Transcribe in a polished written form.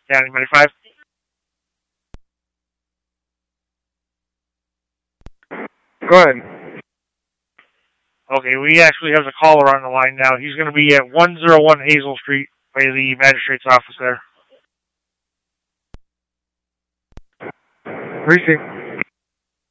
County 95. Go ahead. Okay, we actually have the caller on the line now. He's going to be at 101 Hazel Street by the magistrate's office there. Receive.